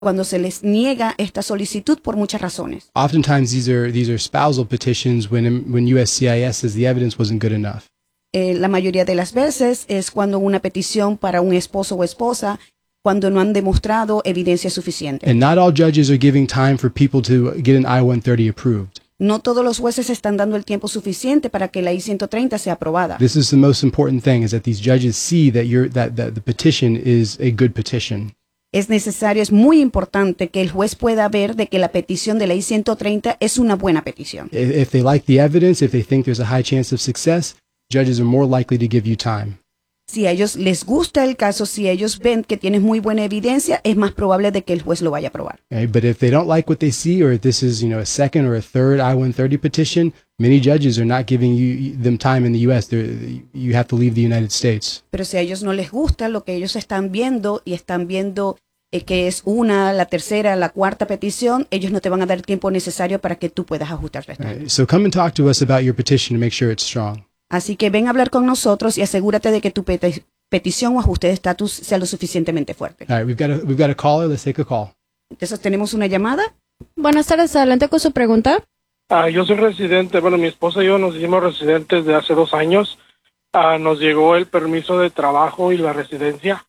cuando se les niega esta solicitud por muchas razones. Oftentimes these are spousal petitions when USCIS says the evidence wasn't good enough. La mayoría de las veces es cuando una petición para un esposo o esposa, cuando no han demostrado evidencia suficiente. And not all judges are giving time for people to get an I-130 approved. No todos los jueces están dando el tiempo suficiente para que la I-130 sea aprobada. This is the most important thing, is that these judges see that the petition is a good petition. Es necesario, es muy importante que el juez pueda ver de que la petición de la I-130 es una buena petición. If they like the evidence, if they think there's a high chance of success, judges are more likely to give you time. Si a ellos les gusta el caso, si ellos ven que tienes muy buena evidencia, es más probable de que el juez lo vaya a aprobar. Okay? But if they don't like what they see, or if this is a second or a third I-130 petition, many judges are not giving them time in the U.S. You have to leave the United States. Pero si a ellos no les gusta lo que ellos están viendo y están viendo que es la tercera, la cuarta petición, ellos no te van a dar el tiempo necesario para que tú puedas ajustarte. Right? So come and talk to us about your petition to make sure it's strong. Así que ven a hablar con nosotros y asegúrate de que tu petición o ajuste de estatus sea lo suficientemente fuerte. All right, we've got a caller. Let's take a call. Entonces tenemos una llamada. Buenas tardes, adelante con su pregunta. Yo soy residente. Bueno, mi esposa y yo nos hicimos residentes de hace 2 años. Nos llegó el permiso de trabajo y la residencia,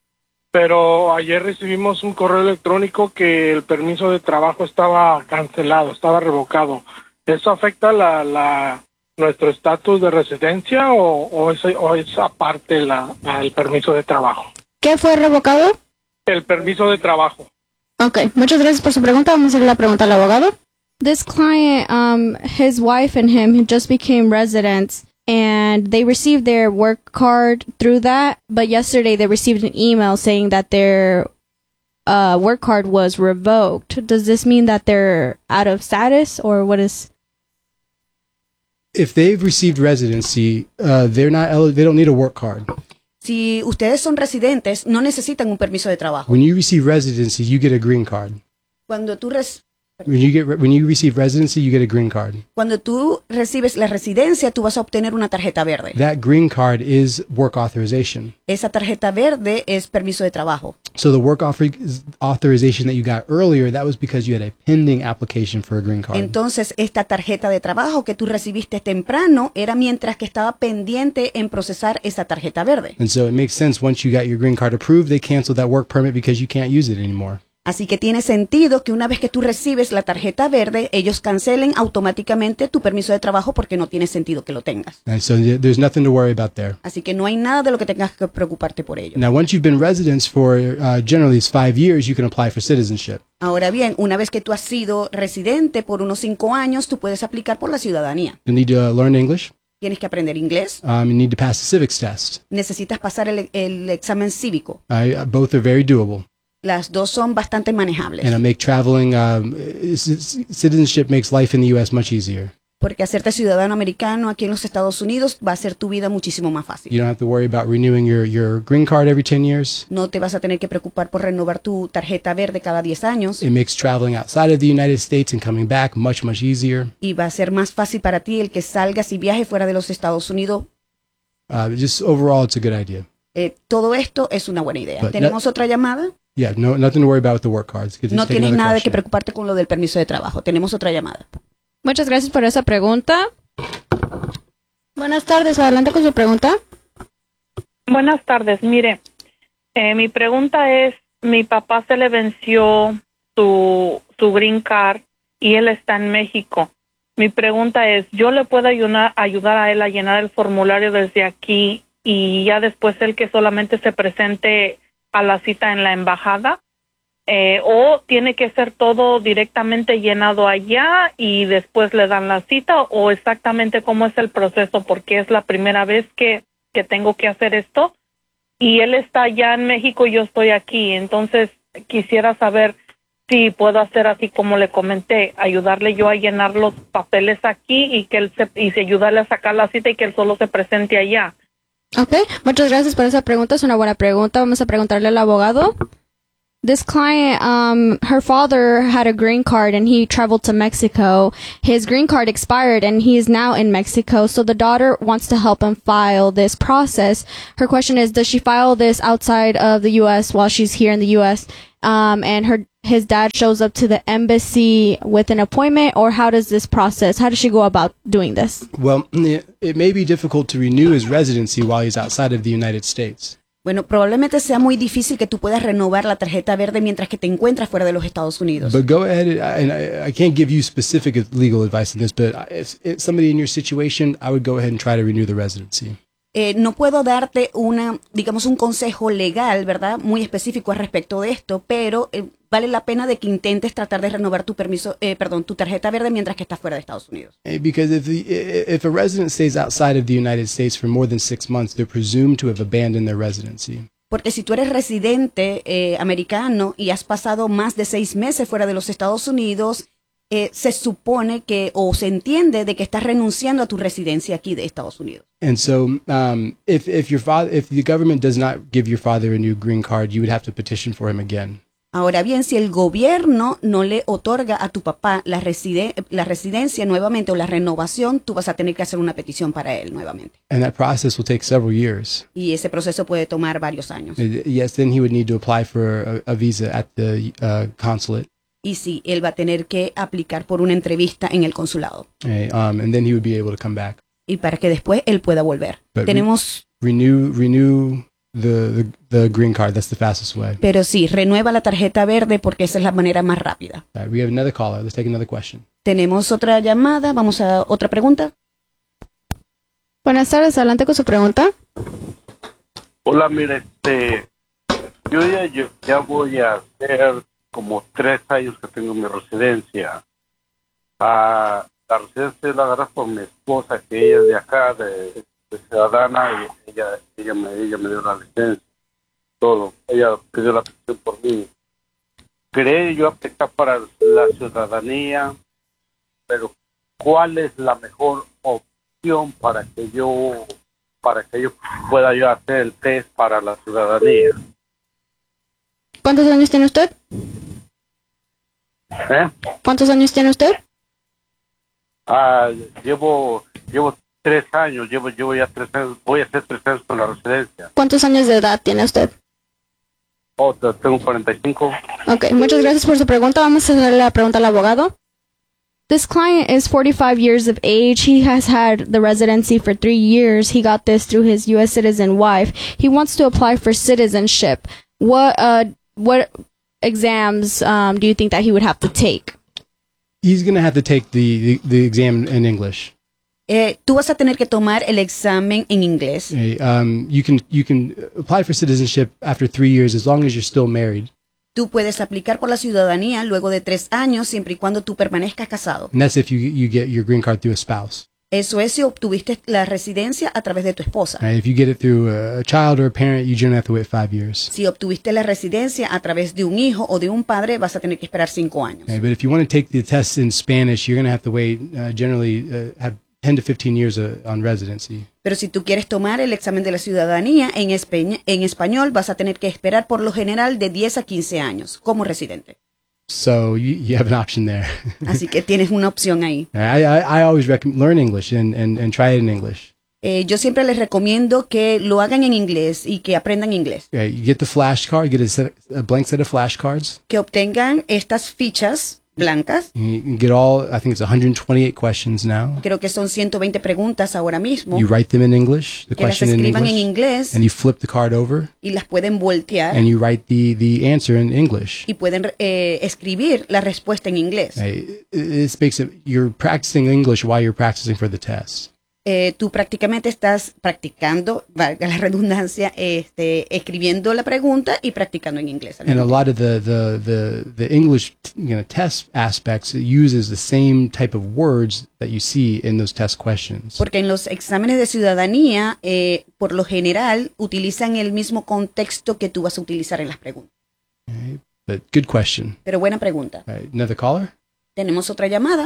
pero ayer recibimos un correo electrónico que el permiso de trabajo estaba cancelado, estaba revocado. ¿Eso afecta nuestro estatus de residencia o es aparte el permiso de trabajo? ¿Qué fue revocado? El permiso de trabajo. Okay, muchas gracias por su pregunta. Vamos a hacer la pregunta al abogado. This client, his wife and him just became residents, and they received their work card through that, but yesterday they received an email saying that their work card was revoked. Does this mean that they're out of status, or what is... If they've received residency, they don't need a work card. Si ustedes son residentes, no necesitan un permiso de trabajo. When you receive residency, you get a green card. Cuando tú When you receive residency, you get a green card. Cuando tú recibes la residencia, tú vas a obtener una tarjeta verde. That green card is work authorization. Esa tarjeta verde es permiso de trabajo. So the work authorization that you got earlier, that was because you had a pending application for a green card. Entonces, esta tarjeta de trabajo que tú recibiste temprano era mientras que estaba pendiente en procesar esa tarjeta verde. And so it makes sense, once you got your green card approved, they canceled that work permit because you can't use it anymore. Así que tiene sentido que una vez que tú recibes la tarjeta verde, ellos cancelen automáticamente tu permiso de trabajo porque no tiene sentido que lo tengas. And so there's nothing to worry about there. Así que no hay nada de lo que tengas que preocuparte por ello. Now, once you've been residents for generally 5 years, you can apply for citizenship. Ahora bien, una vez que tú has sido residente por unos 5 años, tú puedes aplicar por la ciudadanía. You need to learn English. Tienes que aprender inglés. You need to pass the civics test. Necesitas pasar el examen cívico. Both are very doable. Las dos son bastante manejables. And make traveling, citizenship makes life in the U.S. much easier. Porque hacerte ciudadano americano aquí en los Estados Unidos va a hacer tu vida muchísimo más fácil. You don't have to worry about renewing your green card every 10 years. No te vas a tener que preocupar por renovar tu tarjeta verde cada 10 años. It makes traveling outside of the United States and coming back much easier. Y va a ser más fácil para ti el que salgas y viajes fuera de los Estados Unidos. Just overall, it's a good idea. Todo esto es una buena idea. ¿Tenemos otra llamada? Yeah, nothing to worry about with the work cards. No tienes nada de que preocuparte con lo del permiso de trabajo. Tenemos otra llamada. Muchas gracias por esa pregunta. Buenas tardes, adelante con su pregunta. Buenas tardes, mire, mi pregunta es, mi papá se le venció su green card y él está en México. Mi pregunta es, ¿yo le puedo ayudar a él a llenar el formulario desde aquí y ya después él que solamente se presente a la cita en la embajada? ¿O tiene que ser todo directamente llenado allá y después le dan la cita? ¿O exactamente cómo es el proceso? Porque es la primera vez que tengo que hacer esto y él está allá en México y yo estoy aquí. Entonces quisiera saber si puedo hacer así como le comenté, ayudarle yo a llenar los papeles aquí y que él ayudarle a sacar la cita y que él solo se presente allá. Ok, muchas gracias por esa pregunta. Es una buena pregunta. Vamos a preguntarle al abogado. This client, her father had a green card and he traveled to Mexico. His green card expired and he is now in Mexico. So the daughter wants to help him file this process. Her question is, does she file this outside of the U.S. while she's here in the U.S.? and his dad shows up to the embassy with an appointment, or how does she go about doing this? Well, it may be difficult to renew his residency while he's outside of the United States. Bueno, probablemente sea muy difícil que tú puedas renovar la tarjeta verde mientras que te encuentras fuera de los Estados Unidos. But go ahead, and I can't give you specific legal advice on this, but if somebody in your situation, I would go ahead and try to renew the residency. No puedo darte un consejo legal, ¿verdad? Muy específico al respecto de esto, pero vale la pena de que intentes tratar de renovar tu tu tarjeta verde mientras que estás fuera de Estados Unidos. Because if a resident stays outside of the United States for more than 6 months, they're presumed to have abandoned their residency. Porque si tú eres residente americano y has pasado más de 6 meses fuera de los Estados Unidos, se supone o se entiende de que estás renunciando a tu residencia aquí de Estados Unidos. And so, if the government does not give your father a new green card, you would have to petition for him again. Ahora bien, si el gobierno no le otorga a tu papá la residencia nuevamente o la renovación, tú vas a tener que hacer una petición para él nuevamente. And that process will take several years. Y ese proceso puede tomar varios años. Yes, then he would need to apply for a visa at the consulate. Y sí, él va a tener que aplicar por una entrevista en el consulado. And then he would be able to come back. Y para que después él pueda volver. But Tenemos... Renew the green card. That's the fastest way. Pero sí, renueva la tarjeta verde porque esa es la manera más rápida. All right, we have another caller. Let's take another question. Tenemos otra llamada. Vamos a otra pregunta. Buenas tardes, adelante con su pregunta. Hola, mire, yo ya voy a hacer como 3 años que tengo mi residencia. La residencia la agarré por mi esposa, que ella es de acá, de ciudadana, y ella me dio la licencia, todo. Ella pidió la petición por mí. Quería yo aplicar para la ciudadanía, pero ¿cuál es la mejor opción para que yo pueda yo hacer el test para la ciudadanía? ¿Cuántos años tiene usted? ¿Cuántos años tiene usted? Llevo 3 años, llevo ya 3 años, voy a hacer 3 años con la residencia. ¿Cuántos años de edad tiene usted? Tengo 45. Ok, muchas gracias por su pregunta. Vamos a hacerle la pregunta al abogado. This client is 45 years of age. He has had the residency for 3 years. He got this through his U.S. citizen wife. He wants to apply for citizenship. What exams do you think that he would have to take? He's going to have to take the exam in English. Tú vas a tener que tomar el examen en inglés. You can apply for citizenship after 3 years as long as you're still married. Tú puedes aplicar por la ciudadanía luego de 3 años siempre y cuando tú permanezcas casado. And that's if you get your green card through a spouse. Eso es si obtuviste la residencia a través de tu esposa. If you get it through a child or a parent, you generally have to wait 5 years. Si obtuviste la residencia a través de un hijo o de un padre, vas a tener que esperar 5 años. But if you want to take the test in Spanish, you're going to have to wait generally have 10 to 15 years on residency. Pero si tú quieres tomar el examen de la ciudadanía en español, vas a tener que esperar por lo general de 10 a 15 años como residente. So you have an option there. Así que tienes una opción ahí. I always recommend learn English and try it in English. Yo siempre les recomiendo que lo hagan en inglés y que aprendan inglés. You get the flashcard, get a blank set of flashcards. Que obtengan estas fichas blancas. You get I think it's 128 questions now. Creo que son 120 preguntas ahora mismo. You write them in English, the que las question in escriban en English, inglés. and you flip the card over. Y las pueden voltear. And you write the answer in English. Y pueden escribir la respuesta en inglés. This makes it, you're practicing English while you're practicing for the test. Tú prácticamente estás practicando, valga la redundancia, escribiendo la pregunta y practicando en inglés. And a lot of the English test aspects, it uses the same type of words that you see in those test questions. Porque en los exámenes de ciudadanía, por lo general, utilizan el mismo contexto que tú vas a utilizar en las preguntas. Okay, but good question. Pero buena pregunta. Another caller? Tenemos otra llamada.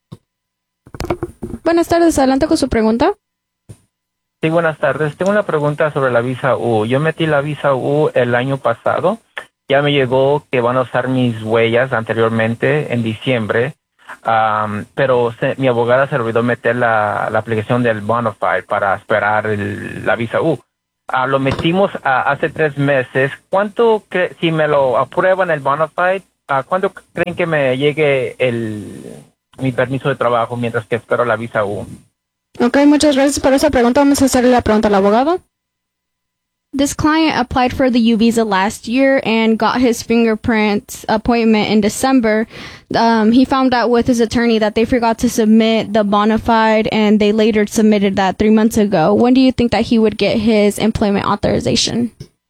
Buenas tardes, adelante con su pregunta. Sí, buenas tardes. Tengo una pregunta sobre la visa U. Yo metí la visa U el año pasado. Ya me llegó que van a usar mis huellas anteriormente en diciembre, pero mi abogada se olvidó meter la aplicación del Bonafide para esperar la visa U. Lo metimos hace 3 meses. Si me lo aprueban el Bonafide, ¿cuándo creen que me llegue mi permiso de trabajo mientras que espero la visa U? Ok, muchas gracias por esa pregunta. Vamos a hacerle la pregunta al abogado. This client applied for the U visa last year and got his fingerprints appointment in December. He found out with his attorney that they forgot to submit the bona fide, and they later submitted that 3 months ago. When do you think that he would get his employment authorization?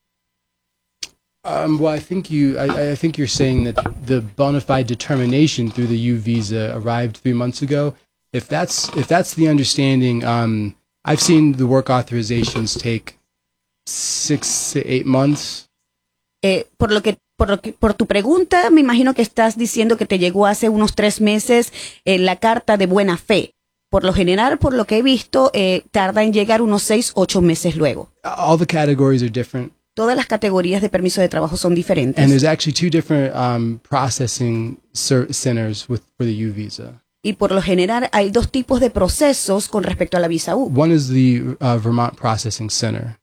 Well, I think you're saying that the bona fide determination through the U visa arrived 3 months ago. If that's the understanding, I've seen the work authorizations take 6 to 8 months. Por tu pregunta, me imagino que estás diciendo que te llegó hace unos 3 meses la carta de buena fe. Por lo general, por lo que he visto, tarda en llegar unos 6, 8 meses luego. All the categories are different. Todas las categorías de permiso de trabajo son diferentes. And there's actually 2 different processing centers for the U visa. Y por lo general hay 2 tipos de procesos con respecto a la visa U. One is the Vermont Processing Center.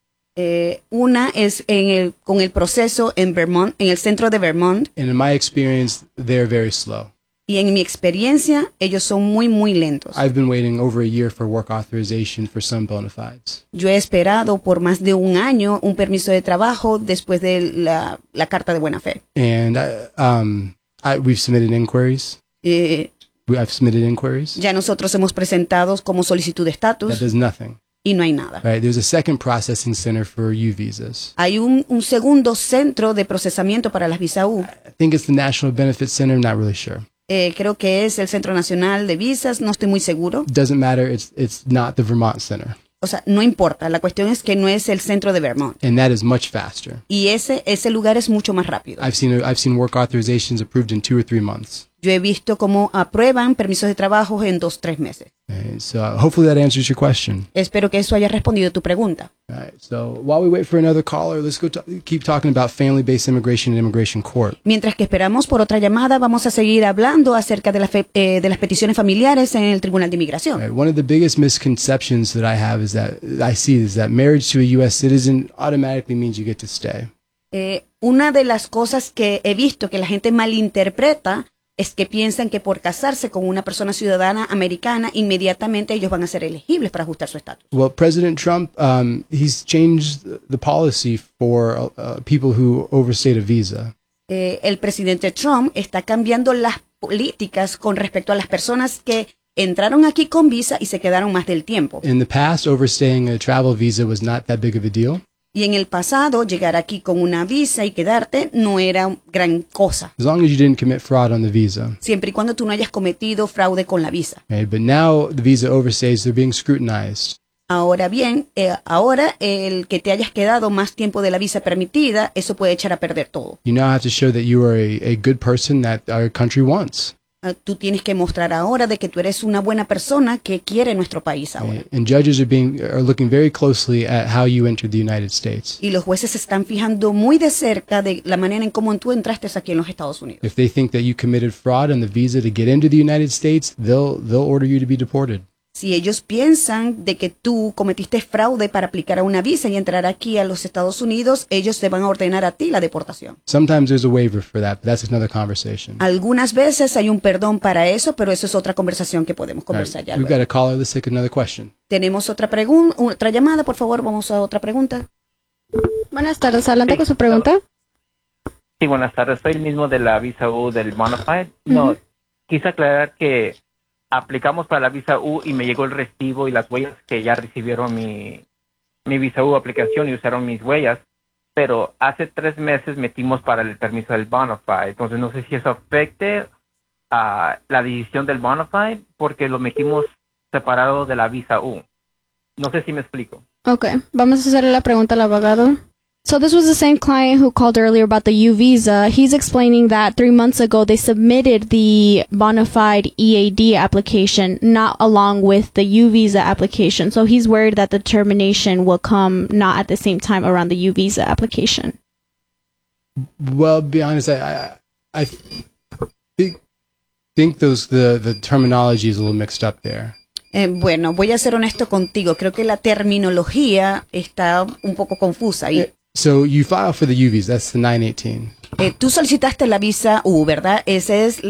Una es con el proceso en Vermont, en el centro de Vermont. And in my experience, they're very slow. Y en mi experiencia, ellos son muy, muy lentos. I've been waiting over a year for work authorization for some bona fides. Yo he esperado por más de 1 año un permiso de trabajo después de la carta de buena fe. And we've submitted inquiries. I've submitted inquiries. Ya nosotros hemos presentado como solicitud de That estatus does nothing. y no hay nada. Right? There's a second processing center for U visas. Hay un segundo centro de procesamiento para las visa U. I think it's the National Benefits Center. I'm not really sure. Creo que es el Centro Nacional de Visas, no estoy muy seguro. Doesn't matter. It's not the Vermont Center. O sea, no importa. La cuestión es que no es el centro de Vermont. And that is much faster. Y ese lugar es mucho más rápido. I've seen work authorizations approved in 2 or 3 months. Yo he visto cómo aprueban permisos de trabajo en 2, 3 meses. So hopefully that answers your question. Espero que eso haya respondido tu pregunta. All right, so while we wait for another caller, let's keep talking about family-based immigration and immigration court. Mientras que esperamos por otra llamada, vamos a seguir hablando acerca de las peticiones familiares en el Tribunal de Inmigración. Right, one of the biggest misconceptions that I see is that marriage to a U.S. citizen automatically means you get to stay. Una de las cosas que he visto que la gente malinterpreta es que piensan que por casarse con una persona ciudadana americana, inmediatamente ellos van a ser elegibles para ajustar su estatus. Well, President Trump, he's changed the policy for people who overstayed a visa. El presidente Trump está cambiando las políticas con respecto a las personas que entraron aquí con visa y se quedaron más del tiempo. In the past, overstaying a travel visa was not that big of a deal. Y en el pasado, llegar aquí con una visa y quedarte no era gran cosa. As long as you didn't commit fraud on the visa. Siempre y cuando tú no hayas cometido fraude con la visa. Okay, but now the visa overstays, they're being scrutinized. Ahora bien, ahora el que te hayas quedado más tiempo de la visa permitida, eso puede echar a perder todo. You now have to show that you are a good person that our country wants. Tú tienes que mostrar ahora de que tú eres una buena persona que quiere nuestro país ahora. And judges are looking very closely at how you entered the United States. Y los jueces se están fijando muy de cerca de la manera en cómo tú entraste aquí en los Estados Unidos. If they think that you committed fraud on the visa to get into the United States, they'll order you to be deported. Si ellos piensan de que tú cometiste fraude para aplicar a una visa y entrar aquí a los Estados Unidos, ellos te van a ordenar a ti la deportación. Sometimes there's a waiver for that, but that's another conversation. Algunas veces hay un perdón para eso, pero eso es otra conversación que podemos conversar ya We've luego. got a caller. Let's take another question. Tenemos otra llamada, por favor, vamos a otra pregunta. Buenas tardes, adelante con su pregunta. Sí, buenas tardes. Soy el mismo de la visa U del Bonafide. No, quise aclarar que aplicamos para la visa U y me llegó el recibo y las huellas que ya recibieron mi visa U aplicación y usaron mis huellas, pero hace 3 meses metimos para el permiso del Bonafide. Entonces no sé si eso afecte a la decisión del Bonafide porque lo metimos separado de la visa U. No sé si me explico. Okay, vamos a hacerle la pregunta al abogado. So this was the same client who called earlier about the U visa. He's explaining that 3 months ago they submitted the bona fide EAD application, not along with the U visa application. So he's worried that the termination will come not at the same time around the U visa application. Well, to be honest, I think the terminology is a little mixed up there. Bueno, voy a ser honesto contigo. Creo que la terminología está un poco confusa. So you file for the U visa. That's the 918. Tú solicitaste la visa U, ¿verdad? Esa es